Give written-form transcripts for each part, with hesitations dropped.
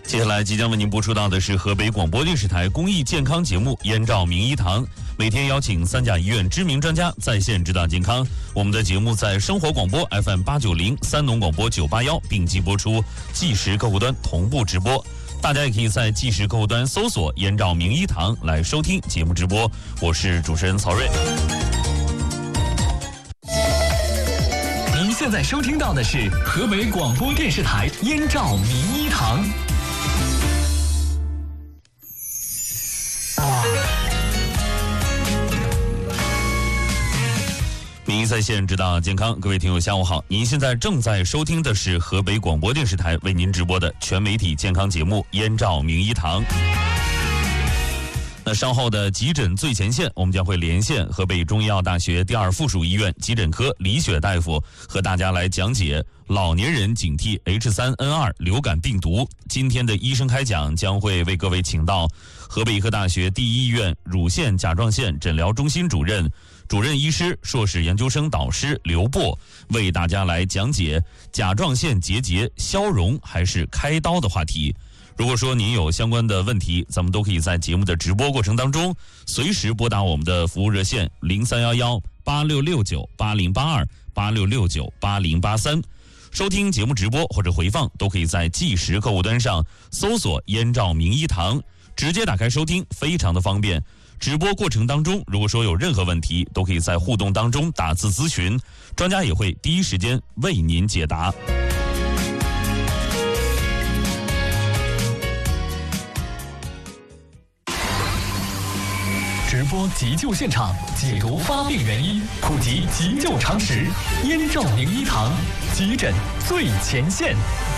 接下来即将为您播出到的是河北广播电视台公益健康节目《燕赵名医堂》，每天邀请3甲医院知名专家在线指导健康。我们的节目在生活广播 FM890、三农广播981并机播出，即时客户端同步直播。大家也可以在即时客户端搜索“燕赵名医堂”来收听节目直播。我是主持人曹睿。 您现在收听到的是河北广播电视台燕赵名医堂。 名医在线指导健康，各位听友下午好，您现在正在收听的是河北广播电视台为您直播的全媒体健康节目《燕赵名医堂》。那稍后的急诊最前线，我们将会连线河北中医药大学第2附属医院急诊科李雪大夫，和大家来讲解老年人警惕 H3N2 流感病毒。今天的医生开讲将会为各位请到河北医科大学第一医院乳腺甲状腺诊疗中心主任医师、硕士研究生导师刘波，为大家来讲解甲状腺结节消融还是开刀的话题。如果说您有相关的问题，咱们都可以在节目的直播过程当中随时拨打我们的服务热线0311-8669-8082、8669-8083。收听节目直播或者回放都可以在即时客户端上搜索燕赵名医堂，直接打开收听，非常的方便。直播过程当中，如果说有任何问题，都可以在互动当中打字咨询，专家也会第一时间为您解答。 直播急救现场，解读发病原因，普及急救常识。燕赵名医堂，急诊最前线。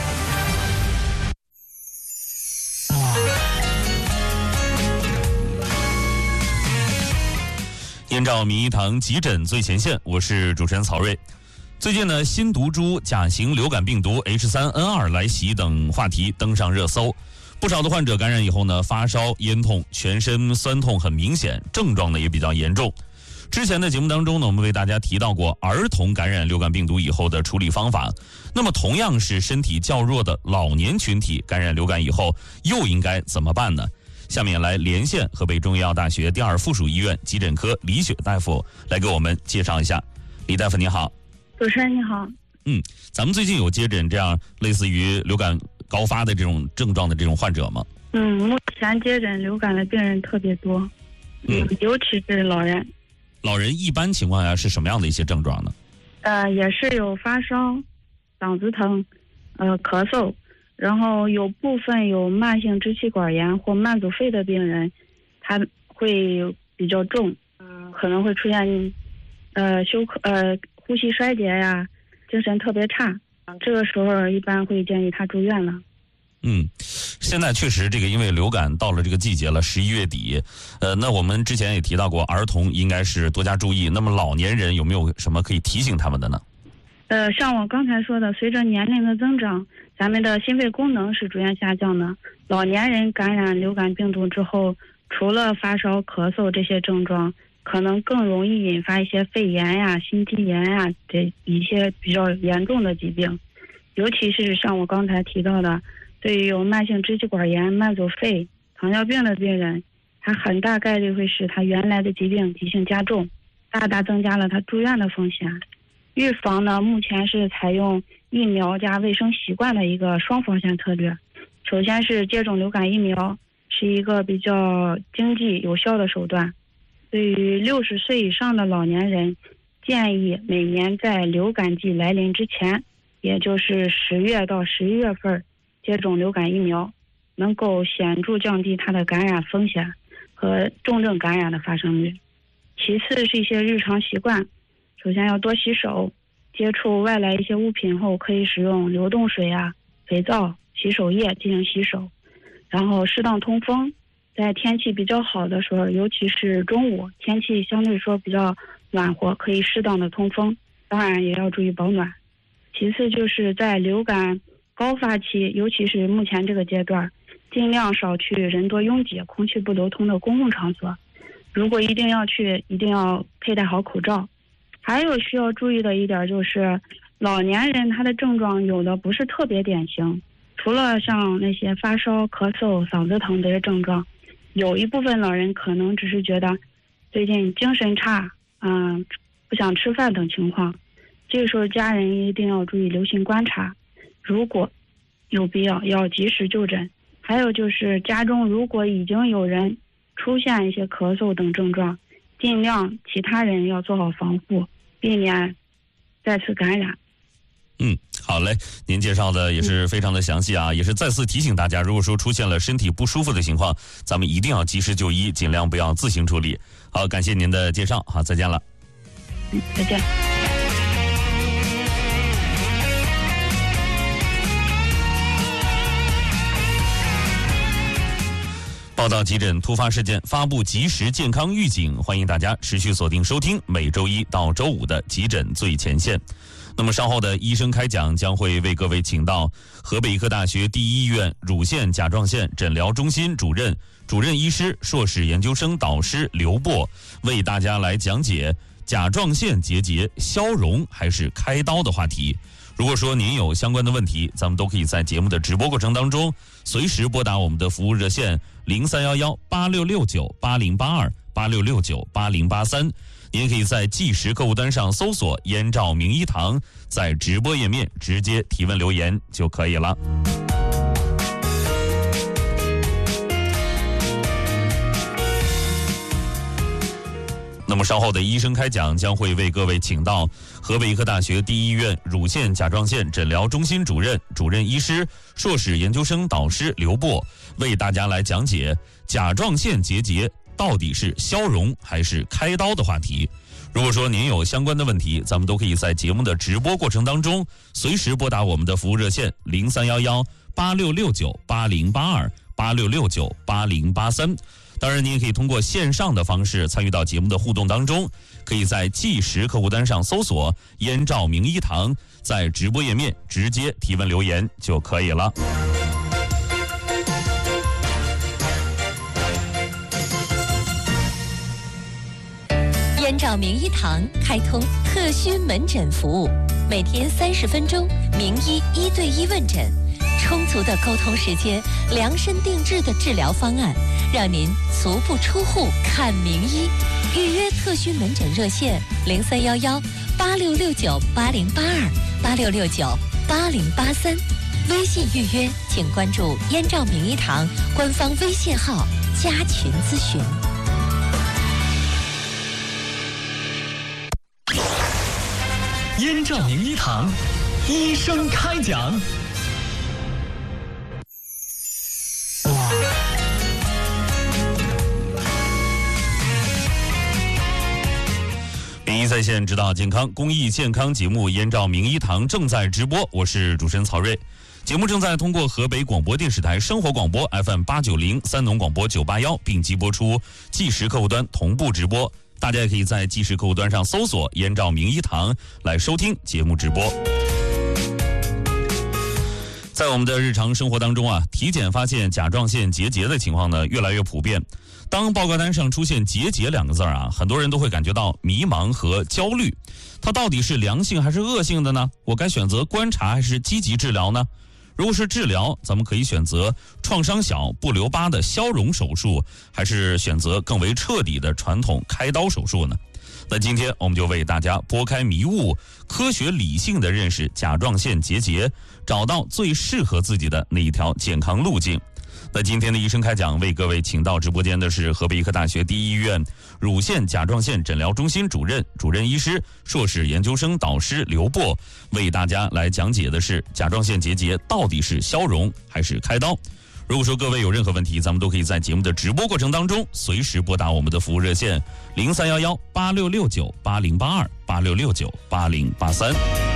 燕赵名医堂急诊最前线，我是主持人曹睿。最近呢，新毒株甲型流感病毒 H3N2 来袭等话题登上热搜。不少的患者感染以后呢，发烧、咽痛、全身酸痛很明显，症状呢也比较严重。之前的节目当中呢，我们为大家提到过儿童感染流感病毒以后的处理方法。那么同样是身体较弱的老年群体感染流感以后，又应该怎么办呢？下面来连线河北中医药大学第2附属医院急诊科李雪大夫来给我们介绍一下。李大夫您好。 主持人你好。 咱们最近有接诊这样类似于流感高发的这种症状的这种患者吗？ 目前接诊流感的病人特别多，尤其是老人。 老人一般情况下是什么样的一些症状呢？ 也是有发烧、嗓子疼、咳嗽，然后有部分有慢性支气管炎或慢阻肺的病人，他会比较重，可能会出现呼吸衰竭呀，精神特别差。这个时候一般会建议他住院了。 现在确实这个因为流感到了这个季节了，11月底，那我们之前也提到过，儿童应该是多加注意。那么老年人有没有什么可以提醒他们的呢？ 像我刚才说的，随着年龄的增长，咱们的心肺功能是逐渐下降的。老年人感染流感病毒之后，除了发烧、咳嗽这些症状，可能更容易引发一些肺炎呀、心肌炎呀这一些比较严重的疾病。尤其是像我刚才提到的，对于有慢性支气管炎、慢阻肺、糖尿病的病人，他很大概率会使他原来的疾病急性加重，大大增加了他住院的风险。预防呢，目前是采用疫苗加卫生习惯的一个双方向策略。首先是接种流感疫苗，是一个比较经济有效的手段。对于60岁以上的老年人，建议每年在流感季来临之前，也就是10月到11月份接种流感疫苗，能够显著降低它的感染风险和重症感染的发生率。其次是一些日常习惯，首先要多洗手，接触外来一些物品后可以使用流动水啊、肥皂、洗手液进行洗手，然后适当通风。在天气比较好的时候，尤其是中午天气相对说比较暖和，可以适当的通风，当然也要注意保暖。其次就是在流感高发期，尤其是目前这个阶段，尽量少去人多拥挤、空气不流通的公共场所。如果一定要去，一定要佩戴好口罩。还有需要注意的一点就是，老年人他的症状有的不是特别典型， 除了像那些发烧、咳嗽、嗓子疼这些症状，有一部分老人可能只是觉得最近精神差，不想吃饭等情况。这个时候家人一定要注意留心观察，如果有必要要及时就诊。还有就是家中如果已经有人出现一些咳嗽等症状，尽量其他人要做好防护，避免再次感染。 好嘞，您介绍的也是非常的详细啊，也是再次提醒大家，如果说出现了身体不舒服的情况，咱们一定要及时就医，尽量不要自行处理。好，感谢您的介绍，好，再见了。 再见。 报道急诊突发事件，发布及时健康预警，欢迎大家持续锁定收听每周一到周五的急诊最前线。那么稍后的医生开讲将会为各位请到河北医科大学第一医院乳腺甲状腺诊疗中心主任医师、硕士研究生导师刘波，为大家来讲解甲状腺结节消融还是开刀的话题。如果说您有相关的问题，咱们都可以在节目的直播过程当中随时拨打我们的服务热线0311-8669-8082 8669-8083。您也可以在即时客户端上搜索燕赵名医堂，在直播页面直接提问留言就可以了。那么稍后的医生开讲将会为各位请到河北医科大学第一医院乳腺甲状腺诊疗中心主任医师、硕士研究生导师刘波，为大家来讲解甲状腺结节到底是消融还是开刀的话题。如果说您有相关的问题，咱们都可以在节目的直播过程当中随时拨打我们的服务热线0311-8669-8082 8669-8083。当然，你也可以通过线上的方式参与到节目的互动当中，可以在即时客户端上搜索燕赵名医堂，在直播页面直接提问留言就可以了。 燕赵名医堂开通特需门诊服务，每天30分钟，名医1对1问诊，充足的沟通时间，量身定制的治疗方案，让您足不出户看名医。预约特需门诊热线0311-8669-8082 8669-8083。微信预约请关注燕赵名医堂官方微信号加群咨询。 燕赵名医堂，医生开讲。 名医在线指导健康公益健康节目《燕赵名医堂》正在直播，我是主持人曹瑞。节目正在通过河北广播电视台生活广播 FM890、三农广播981并机播出，即时客户端同步直播。大家也可以在即时客户端上搜索燕赵名医堂来收听节目直播。在我们的日常生活当中啊，体检发现甲状腺结节的情况呢越来越普遍。当报告单上出现结节2个字啊，很多人都会感觉到迷茫和焦虑。它到底是良性还是恶性的呢？我该选择观察还是积极治疗呢？如果是治疗，咱们可以选择创伤小不留疤的消融手术，还是选择更为彻底的传统开刀手术呢？那今天我们就为大家拨开迷雾，科学理性的认识甲状腺结节，找到最适合自己的那一条健康路径。那今天的医生开讲为各位请到直播间的是河北医科大学第一医院乳腺甲状腺诊疗中心主任医师、硕士研究生导师刘波，为大家来讲解的是甲状腺结节到底是消融还是开刀。如果说各位有任何问题，咱们都可以在节目的直播过程当中随时拨打我们的服务热线0311-8669-8082 8669-8083。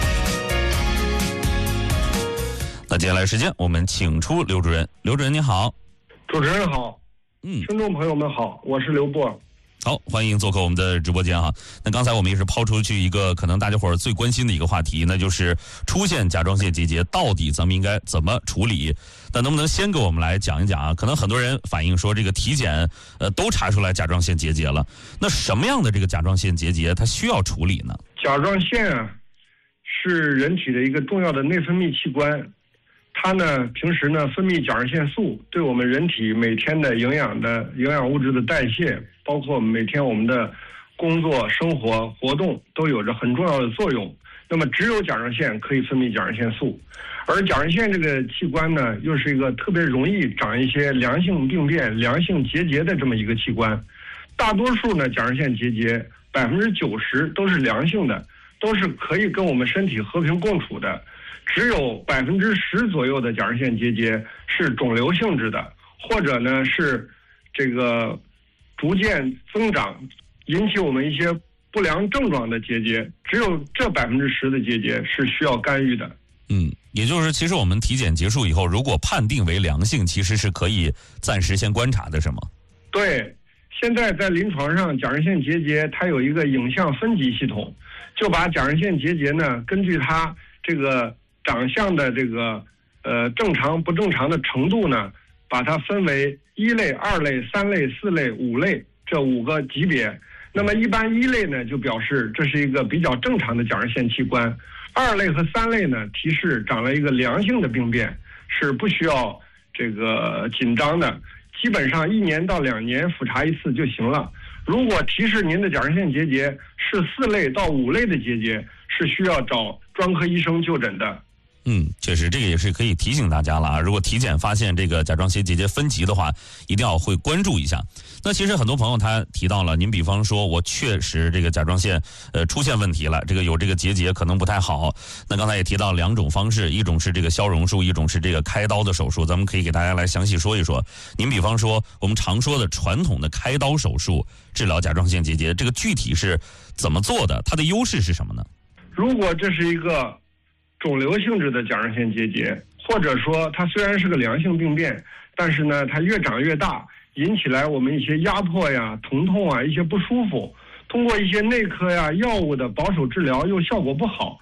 那接下来时间我们请出刘主任。刘主任您好。 主持人好，听众朋友们好，我是刘波。 好，欢迎做客我们的直播间哈。那刚才我们也是抛出去一个可能大家伙儿最关心的一个话题，那就是出现甲状腺结节到底咱们应该怎么处理？那能不能先给我们来讲一讲啊？可能很多人反映说这个体检都查出来甲状腺结节了，那什么样的这个甲状腺结节它需要处理呢？ 甲状腺是人体的一个重要的内分泌器官， 它呢平时呢分泌甲状腺素，对我们人体每天的营养物质的代谢，包括每天我们的工作、生活、活动都有着很重要的作用。那么只有甲状腺可以分泌甲状腺素，而甲状腺这个器官呢，又是一个特别容易长一些良性病变、良性结节的这么一个器官。大多数呢，甲状腺结节90%都是良性的，都是可以跟我们身体和平共处的。只有10%左右的甲状腺结节是肿瘤性质的，或者呢是这个逐渐增长，引起我们一些不良症状的结节，只有这10%的结节是需要干预的。 也就是其实我们体检结束以后，如果判定为良性，其实是可以暂时先观察的，是吗？ 对，现在在临床上，甲状腺结节它有一个影像分级系统，就把甲状腺结节呢，根据它这个长相的这个正常不正常的程度呢，把它分为1类、2类、3类、4类、5类这5个级别。那么一般1类呢，就表示这是一个比较正常的甲状腺器官；2类和3类呢，提示长了一个良性的病变，是不需要这个紧张的，基本上1年到2年复查一次就行了。如果提示您的甲状腺结节是4类到5类的结节，是需要找专科医生就诊的。 确实，这个也是可以提醒大家了啊。如果体检发现这个甲状腺结节分级的话，一定要会关注一下。那其实很多朋友他提到了，您比方说我确实这个甲状腺出现问题了，这个有这个结节可能不太好。那刚才也提到2种方式，一种是这个消融术，一种是这个开刀的手术。咱们可以给大家来详细说一说。您比方说我们常说的传统的开刀手术治疗甲状腺结节，这个具体是怎么做的？它的优势是什么呢？ 如果这是一个肿瘤性质的甲状腺结节，或者说它虽然是个良性病变，但是呢它越长越大，引起来我们一些压迫呀、疼痛啊、一些不舒服，通过一些内科呀、药物的保守治疗又效果不好，